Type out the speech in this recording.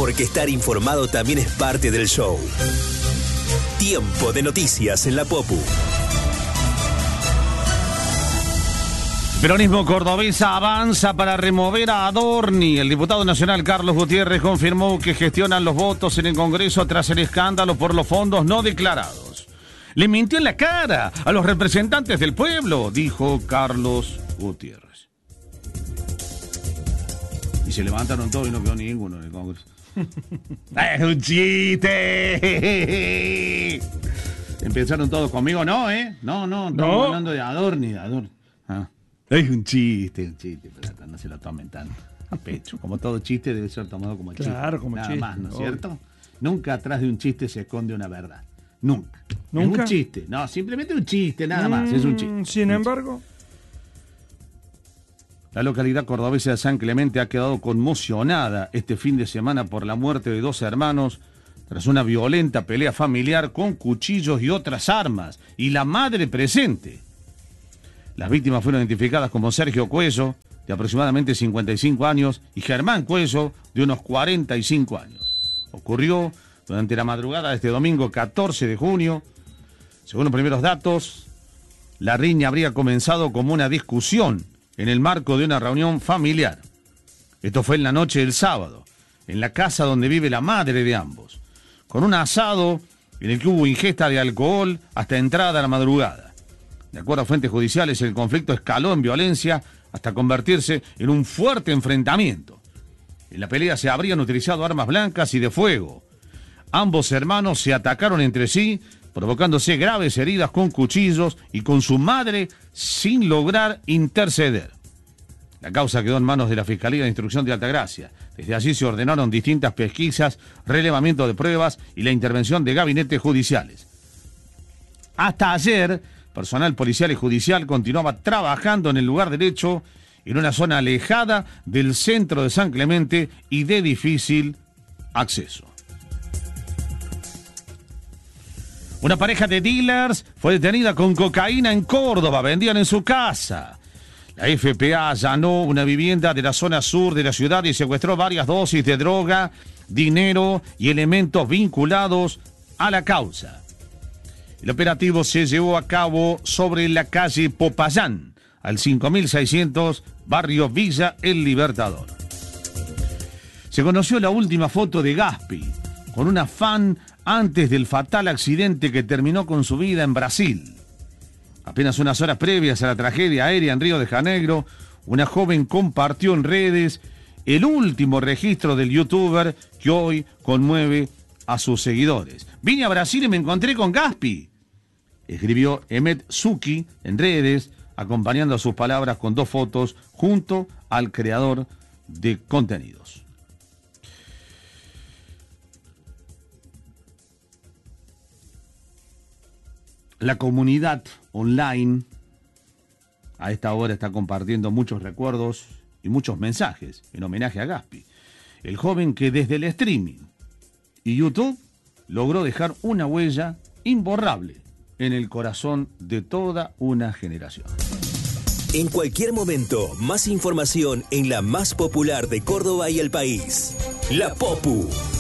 porque estar informado también es parte del show. Tiempo de noticias en la Popu. Peronismo cordobés avanza para remover a Adorni. El diputado nacional Carlos Gutiérrez confirmó que gestionan los votos en el Congreso tras el escándalo por los fondos no declarados. Le mintió en la cara a los representantes del pueblo, dijo Carlos Gutiérrez. Y se levantaron todos y no quedó ninguno en el Congreso. ¡Es un chiste! Empezaron todos conmigo, no, No, estamos hablando de Adorni. Ah. Es un chiste, pero no se lo tomen tan a pecho. Como todo chiste debe ser tomado como chiste. Claro, como nada chiste. Nada más, ¿no es cierto? Nunca atrás de un chiste se esconde una verdad. Nunca. ¿Nunca? Es un chiste. No, simplemente un chiste, nada más. Es un chiste. Sin embargo, la localidad cordobesa de San Clemente ha quedado conmocionada este fin de semana por la muerte de 2 hermanos tras una violenta pelea familiar con cuchillos y otras armas, y la madre presente. Las víctimas fueron identificadas como Sergio Cuello, de aproximadamente 55 años, y Germán Cuello, de unos 45 años. Ocurrió durante la madrugada de este domingo 14 de junio. Según los primeros datos, la riña habría comenzado como una discusión en el marco de una reunión familiar. Esto fue en la noche del sábado, en la casa donde vive la madre de ambos, con un asado en el que hubo ingesta de alcohol hasta entrada a la madrugada. De acuerdo a fuentes judiciales, el conflicto escaló en violencia hasta convertirse en un fuerte enfrentamiento. En la pelea se habrían utilizado armas blancas y de fuego. Ambos hermanos se atacaron entre sí, provocándose graves heridas con cuchillos y con su madre sin lograr interceder. La causa quedó en manos de la Fiscalía de Instrucción de Altagracia. Desde allí se ordenaron distintas pesquisas, relevamiento de pruebas y la intervención de gabinetes judiciales. Hasta ayer, personal policial y judicial continuaba trabajando en el lugar del hecho, en una zona alejada del centro de San Clemente y de difícil acceso. Una pareja de dealers fue detenida con cocaína en Córdoba, vendían en su casa. La FPA allanó una vivienda de la zona sur de la ciudad y secuestró varias dosis de droga, dinero y elementos vinculados a la causa. El operativo se llevó a cabo sobre la calle Popayán, al 5600, barrio Villa El Libertador. Se conoció la última foto de Gaspi, con una fan antes del fatal accidente que terminó con su vida en Brasil. Apenas unas horas previas a la tragedia aérea en Río de Janeiro, una joven compartió en redes el último registro del youtuber que hoy conmueve a sus seguidores. Vine a Brasil y me encontré con Gaspi, escribió Emet Zuki en redes, acompañando a sus palabras con 2 fotos junto al creador de contenidos. La comunidad online a esta hora está compartiendo muchos recuerdos y muchos mensajes en homenaje a Gaspi, el joven que desde el streaming y YouTube logró dejar una huella imborrable en el corazón de toda una generación. En cualquier momento, más información en la más popular de Córdoba y el país. La Popu.